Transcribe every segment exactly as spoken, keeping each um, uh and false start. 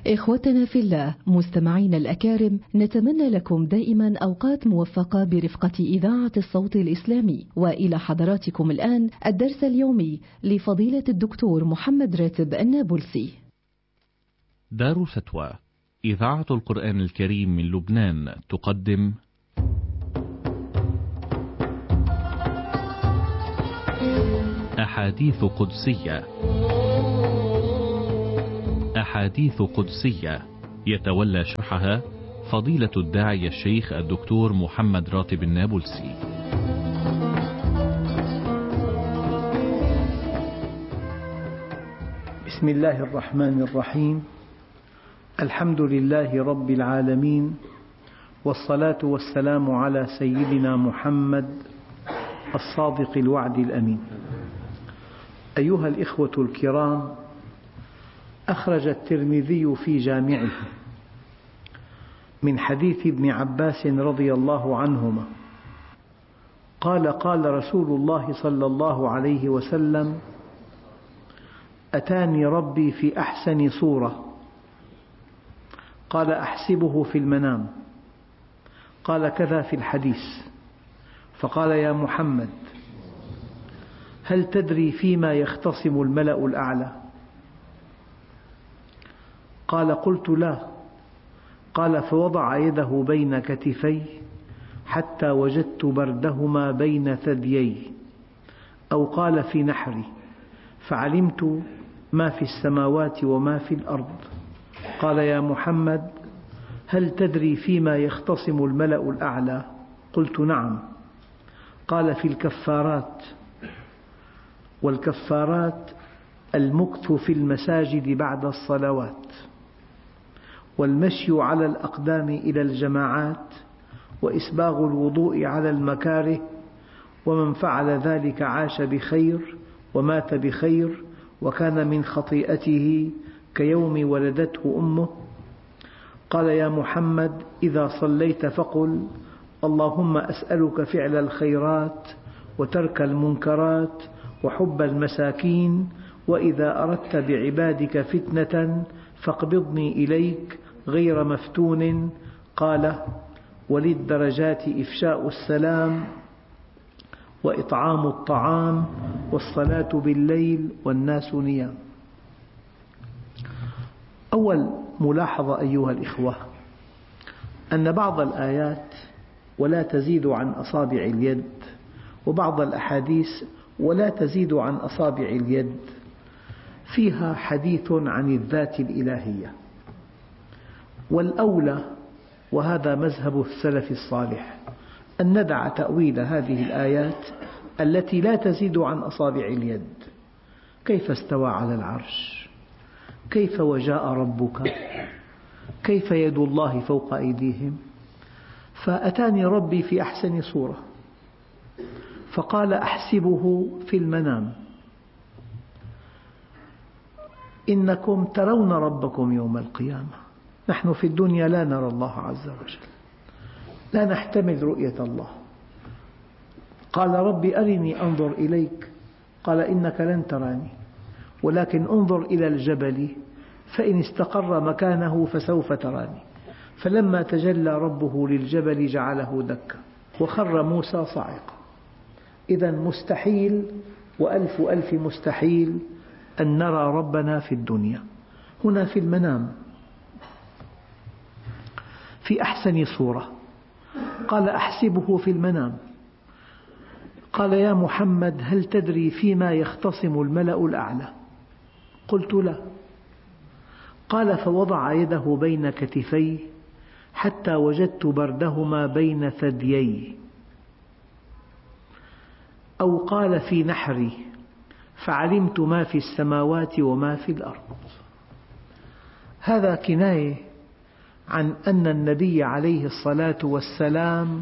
إخوتنا في الله مستمعينا الأكارم، نتمنى لكم دائما أوقات موفقة برفقة إذاعة الصوت الإسلامي. وإلى حضراتكم الآن الدرس اليومي لفضيلة الدكتور محمد راتب النابلسي. دار الفتوى إذاعة القرآن الكريم من لبنان تقدم أحاديث قدسية. أحاديث قدسية يتولى شرحها فضيلة الداعية الشيخ الدكتور محمد راتب النابلسي. بسم الله الرحمن الرحيم. الحمد لله رب العالمين، والصلاة والسلام على سيدنا محمد الصادق الوعد الأمين. أيها الإخوة الكرام، أخرج الترمذي في جامعه من حديث ابن عباس رضي الله عنهما قال: قال رسول الله صلى الله عليه وسلم: أتاني ربي في أحسن صورة. قال: أحسبه في المنام. قال: كذا في الحديث. فقال: يا محمد، هل تدري فيما يختصم الملأ الأعلى؟ قال: قلت: لا. قال: فوضع يده بين كتفي حتى وجدت بردهما بين ثديي، أو قال في نحري، فعلمت ما في السماوات وما في الأرض. قال: يا محمد، هل تدري فيما يختصم الملأ الأعلى؟ قلت: نعم. قال: في الكفارات. والكفارات المكث في المساجد بعد الصلوات، والمشي على الأقدام إلى الجماعات، وإسباغ الوضوء على المكاره، ومن فعل ذلك عاش بخير ومات بخير، وكان من خطيئته كيوم ولدته أمه. قال: يا محمد، إذا صليت فقل: اللهم أسألك فعل الخيرات وترك المنكرات وحب المساكين، وإذا أردت بعبادك فتنة فاقبضني إليك غير مفتون. قال: وللدرجات إفشاء السلام، وإطعام الطعام، والصلاة بالليل والناس نيام. أول ملاحظة أيها الإخوة، أن بعض الآيات ولا تزيد عن أصابع اليد، وبعض الأحاديث ولا تزيد عن أصابع اليد، فيها حديث عن الذات الإلهية. والأولى، وهذا مذهب السلف الصالح، أن ندع تأويل هذه الآيات التي لا تزيد عن أصابع اليد. كيف استوى على العرش؟ كيف وجاء ربك؟ كيف يد الله فوق أيديهم؟ فأتاني ربي في أحسن صورة. فقال: أحسبه في المنام. إنكم ترون ربكم يوم القيامة. نحن في الدنيا لا نرى الله عز وجل، لا نحتمل رؤية الله. قال: ربي أرني أنظر إليك. قال: إنك لن تراني، ولكن انظر إلى الجبل فإن استقر مكانه فسوف تراني. فلما تجلى ربه للجبل جعله دكا وخر موسى صاعقا. إذا مستحيل وألف ألف مستحيل أن نرى ربنا في الدنيا. هنا في المنام في أحسن صورة. قال: أحسبه في المنام. قال: يا محمد، هل تدري فيما يختصم الملأ الأعلى؟ قلت: لا. قال: فوضع يده بين كتفي حتى وجدت بردهما بين ثديي، أو قال في نحري، فعلمت ما في السماوات وما في الأرض. هذا كناية عن أن النبي عليه الصلاة والسلام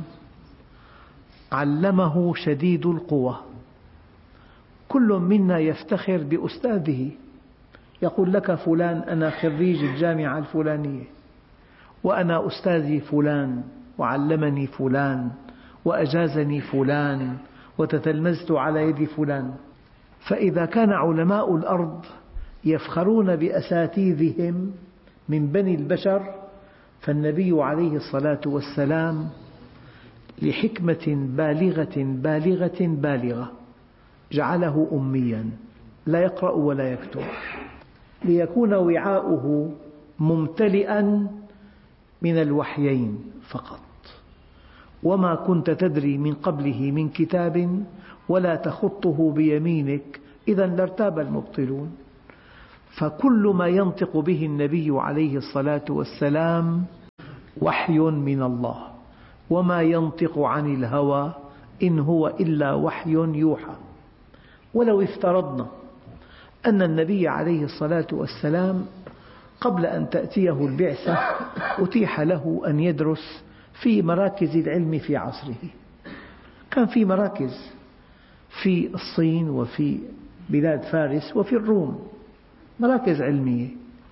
علمه شديد القوى. كل منا يفتخر بأستاذه، يقول لك فلان: أنا خريج الجامعة الفلانية، وأنا أستاذي فلان، وعلمني فلان، وأجازني فلان، وتتلمذت على يد فلان. فإذا كان علماء الأرض يفخرون بأساتذهم من بني البشر فالنبي عليه الصلاة والسلام لحكمة بالغة بالغة بالغة جعله أمياً لا يقرأ ولا يكتب ليكون وعاؤه ممتلئاً من الوحيين فقط، وما كنت تدري من قبله من كتاب ولا تخطه بيمينك إذا لارتاب المبطلون. فكل ما ينطق به النبي عليه الصلاة والسلام وحي من الله، وما ينطق عن الهوى إن هو إلا وحي يوحى. ولو افترضنا أن النبي عليه الصلاة والسلام قبل أن تأتيه البعثة أتيح له أن يدرس في مراكز العلم في عصره، كان في مراكز في الصين وفي بلاد فارس وفي الروم، مراكز علمية،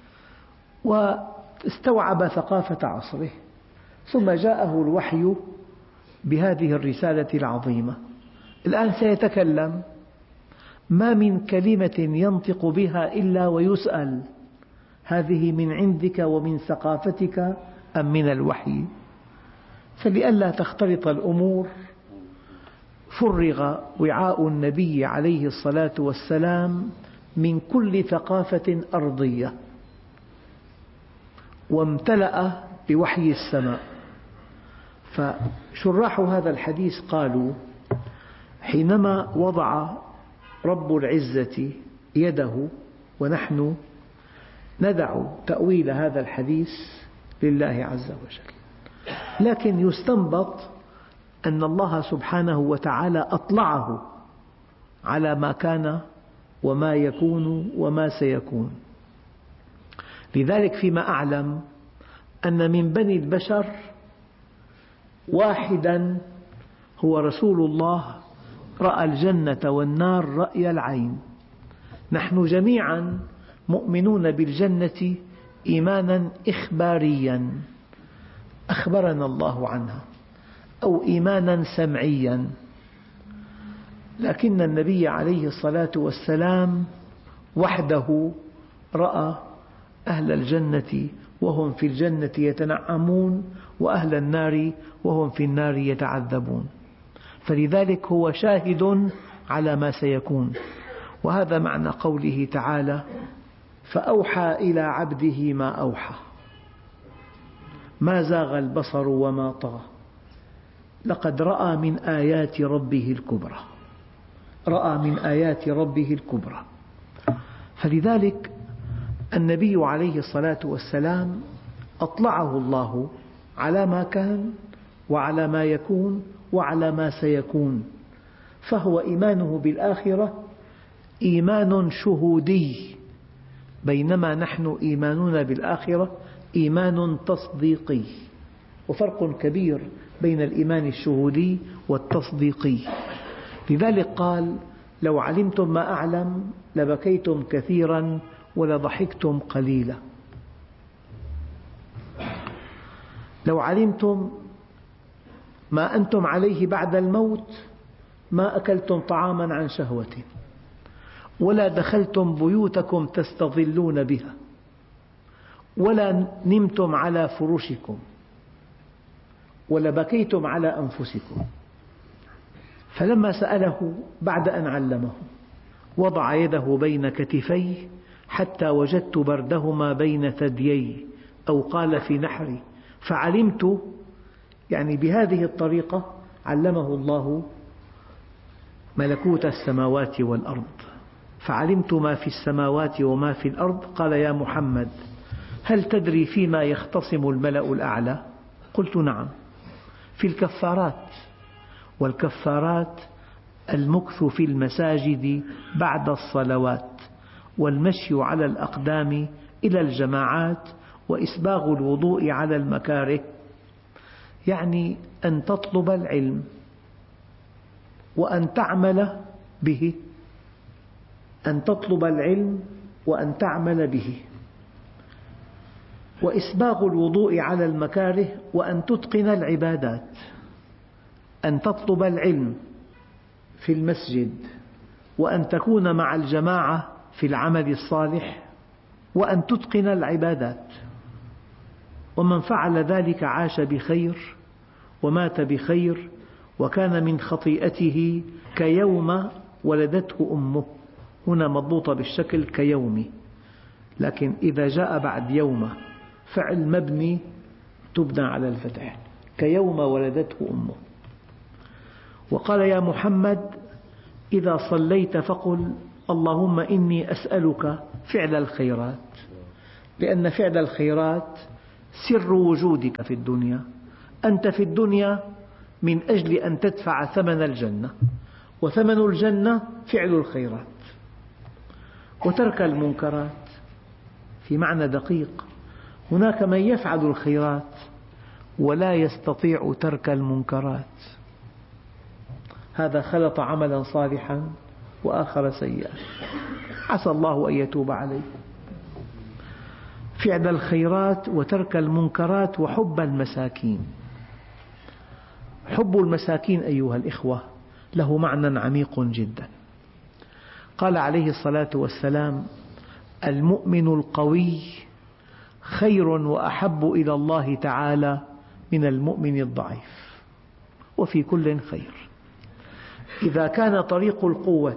واستوعب ثقافة عصره، ثم جاءه الوحي بهذه الرسالة العظيمة. الآن سيتكلم، ما من كلمة ينطق بها إلا ويسأل هذه من عندك ومن ثقافتك أم من الوحي؟ فلئلا تختلط الأمور فرغ وعاء النبي عليه الصلاة والسلام من كل ثقافة أرضية وامتلأ بوحي السماء. فشراح هذا الحديث قالوا حينما وضع رب العزة يده، ونحن ندع تأويل هذا الحديث لله عز وجل، لكن يستنبط أن الله سبحانه وتعالى أطلعه على ما كان وما يكون وما سيكون. لذلك فيما أعلم أن من بني البشر واحدا هو رسول الله رأى الجنة والنار رأي العين. نحن جميعا مؤمنون بالجنة إيمانا إخباريا أخبرنا الله عنها، أو إيمانا سمعيا، لكن النبي عليه الصلاة والسلام وحده رأى أهل الجنة وهم في الجنة يتنعمون، وأهل النار وهم في النار يتعذبون، فلذلك هو شاهد على ما سيكون. وهذا معنى قوله تعالى: فأوحى إلى عبده ما أوحى ما زاغ البصر وما طغى لقد رأى من آيات ربه الكبرى. رأى من آيات ربه الكبرى. فلذلك النبي عليه الصلاة والسلام أطلعه الله على ما كان وعلى ما يكون وعلى ما سيكون، فهو إيمانه بالآخرة إيمان شهودي، بينما نحن إيماننا بالآخرة إيمان تصديقي، وفرق كبير بين الإيمان الشهودي والتصديقي. لذلك قال: لو علمتم ما أعلم لبكيتم كثيرا ولضحكتم قليلا. لو علمتم ما أنتم عليه بعد الموت ما أكلتم طعاما عن شهوة، ولا دخلتم بيوتكم تستظلون بها، ولا نمتم على فرشكم، ولبكيتم على أنفسكم. فلما سأله بعد أن علمه وضع يده بين كتفيه حتى وجدت بردهما بين ثديي، أو قال في نحري، فعلمت، يعني بهذه الطريقة علمه الله ملكوت السماوات والأرض. فعلمت ما في السماوات وما في الأرض. قال: يا محمد هل تدري فيما يختصم الملأ الأعلى؟ قلت: نعم، في الكفارات. والكفارات المكث في المساجد بعد الصلوات، والمشي على الأقدام إلى الجماعات، وإسباغ الوضوء على المكاره. يعني أن تطلب العلم وأن تعمل به، أن تطلب العلم وأن تعمل به، وإسباغ الوضوء على المكاره، وأن تتقن العبادات. أن تطلب العلم في المسجد، وأن تكون مع الجماعة في العمل الصالح، وأن تتقن العبادات. ومن فعل ذلك عاش بخير ومات بخير وكان من خطيئته كيوم ولدته أمه. هنا مضبوطة بالشكل كيوم، لكن إذا جاء بعد يوم فعل مبني تبنى على الفتح، كيوم ولدته أمه. وقال يا محمد إذا صليت فقل اللهم إني أسألك فعل الخيرات، لأن فعل الخيرات سر وجودك في الدنيا. أنت في الدنيا من أجل أن تدفع ثمن الجنة، وثمن الجنة فعل الخيرات وترك المنكرات. في معنى دقيق، هناك من يفعل الخيرات ولا يستطيع ترك المنكرات، هذا خلط عملا صالحا وآخر سيئا، عسى الله أن يتوب عليه. فعل الخيرات وترك المنكرات وحب المساكين. حب المساكين أيها الإخوة له معنى عميق جدا. قال عليه الصلاة والسلام المؤمن القوي خير وأحب إلى الله تعالى من المؤمن الضعيف، وفي كل خير. إذا كان طريق القوة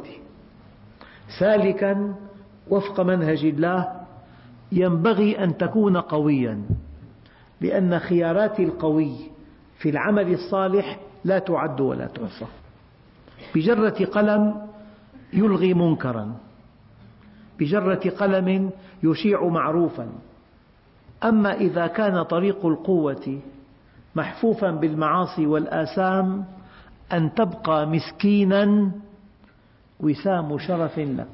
سالكا وفق منهج الله ينبغي أن تكون قويا، لأن خيارات القوي في العمل الصالح لا تعد ولا تحصى. بجرة قلم يلغي منكرا، بجرة قلم يشيع معروفا. أما إذا كان طريق القوة محفوفا بالمعاصي والآثام أن تبقى مسكينا وسام شرف لك.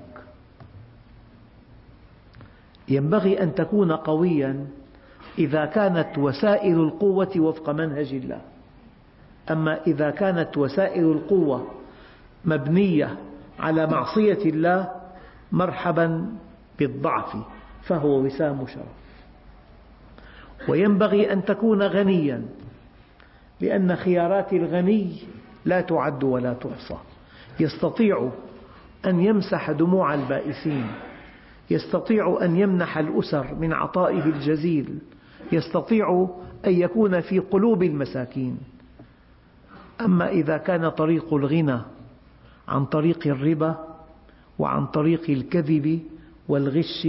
ينبغي أن تكون قويا إذا كانت وسائل القوة وفق منهج الله. أما إذا كانت وسائل القوة مبنية على معصية الله مرحبا بالضعف، فهو وسام شرف. وينبغي أن تكون غنيا، لأن خيارات الغني لا تعد ولا تحصى. يستطيع أن يمسح دموع البائسين، يستطيع أن يمنح الأسر من عطائه الجزيل، يستطيع أن يكون في قلوب المساكين. أما إذا كان طريق الغنى عن طريق الربا وعن طريق الكذب والغش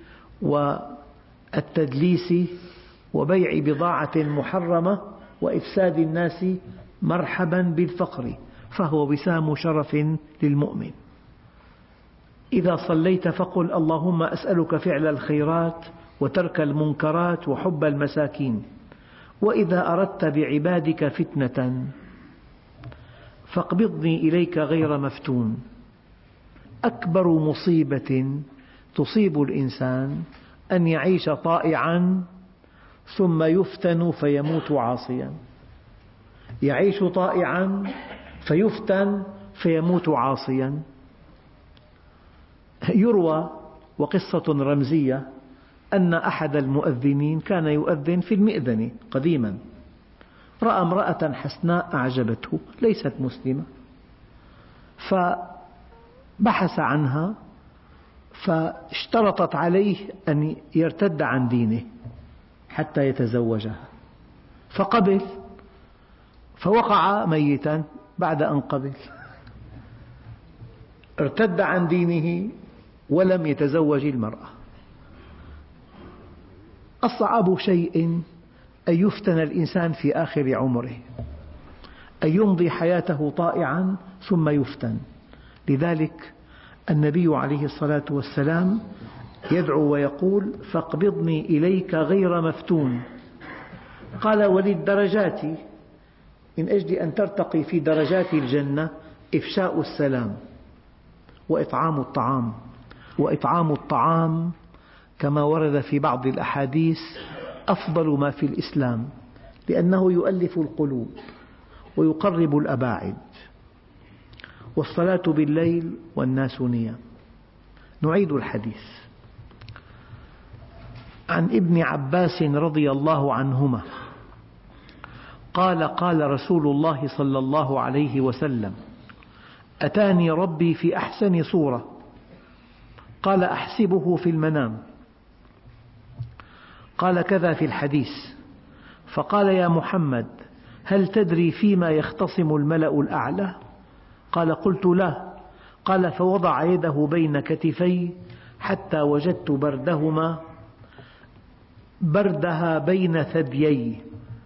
والتدليس وبيع بضاعة محرمة وإفساد الناس، مرحبا بالفقر، فهو وسام شرف للمؤمن. إذا صليت فقل اللهم أسألك فعل الخيرات وترك المنكرات وحب المساكين. وإذا أردت بعبادك فتنة فاقبضني إليك غير مفتون. أكبر مصيبة تصيب الإنسان أن يعيش طائعا ثم يفتن فيموت عاصيا. يعيش طائعا فيفتن فيموت عاصيا. يروى وقصة رمزية أن أحد المؤذنين كان يؤذن في المئذنة قديما، رأى امرأة حسناء أعجبته ليست مسلمة، فبحث عنها فاشترطت عليه أن يرتد عن دينه حتى يتزوجها، فقبل، فوقع ميتا بعد أن قبل. ارتد عن دينه ولم يتزوج المرأة. أصعب شيء أن يفتن الإنسان في آخر عمره، أن يمضي حياته طائعا ثم يفتن. لذلك النبي عليه الصلاة والسلام يدعو ويقول فاقبضني إليك غير مفتون. قال وللدرجات، من أجل أن ترتقي في درجات الجنة إفشاء السلام وإطعام الطعام. وإطعام الطعام كما ورد في بعض الأحاديث أفضل ما في الإسلام، لأنه يؤلف القلوب ويقرب الأباعد. والصلاة بالليل والناس نيام. نعيد الحديث. عن ابن عباس رضي الله عنهما قال قال رسول الله صلى الله عليه وسلم أتاني ربي في أحسن صورة، قال أحسبه في المنام، قال كذا في الحديث، فقال يا محمد هل تدري فيما يختصم الملأ الأعلى؟ قال قلت لا. قال فوضع يده بين كتفي حتى وجدت بردهما بردها بين ثديي،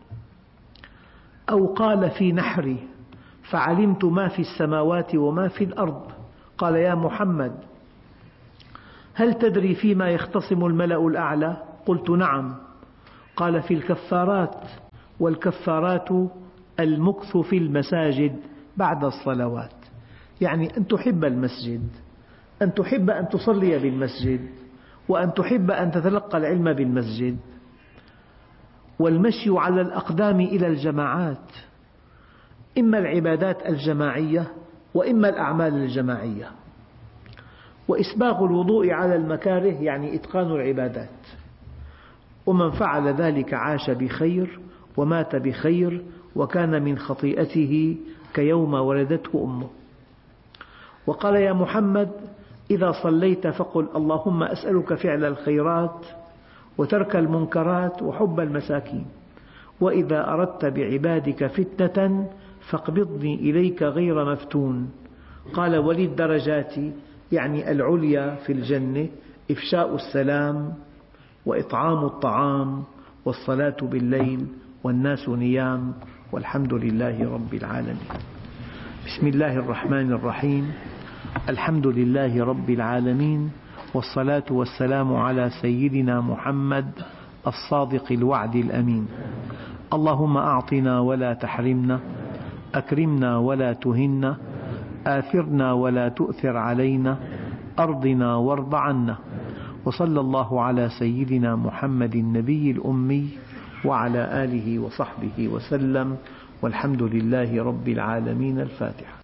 أو قال في نحري، فعلمت ما في السماوات وما في الأرض. قال يا محمد هل تدري فيما يختصم الملأ الأعلى؟ قلت نعم. قال في الكفارات، والكفارات المكث في المساجد بعد الصلوات، يعني أن تحب المسجد، أن تحب أن تصلي بالمسجد، وأن تحب أن تتلقى العلم بالمسجد، والمشي على الأقدام إلى الجماعات، إما العبادات الجماعية وإما الأعمال الجماعية، وإسباغ الوضوء على المكاره يعني إتقان العبادات. ومن فعل ذلك عاش بخير ومات بخير وكان من خطيئته كيوم ولدته أمه. وقال يا محمد إذا صليت فقل اللهم أسألك فعل الخيرات وترك المنكرات وحب المساكين، وإذا أردت بعبادك فتنة فاقبضني إليك غير مفتون. قال وللدرجات يعني العليا في الجنة إفشاء السلام وإطعام الطعام والصلاة بالليل والناس نيام والحمد لله رب العالمين. بسم الله الرحمن الرحيم. الحمد لله رب العالمين، والصلاة والسلام على سيدنا محمد الصادق الوعد الأمين. اللهم أعطنا ولا تحرمنا، أكرمنا ولا تهنا، آثرنا ولا تؤثر علينا، أرضنا وارض عنا. وصلى الله على سيدنا محمد النبي الأمي وعلى آله وصحبه وسلم، والحمد لله رب العالمين. الفاتحة.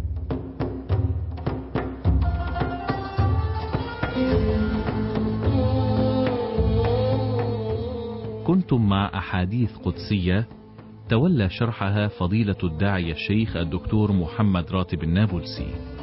كنتم مع أحاديث قدسية تولى شرحها فضيلة الداعية الشيخ الدكتور محمد راتب النابلسي.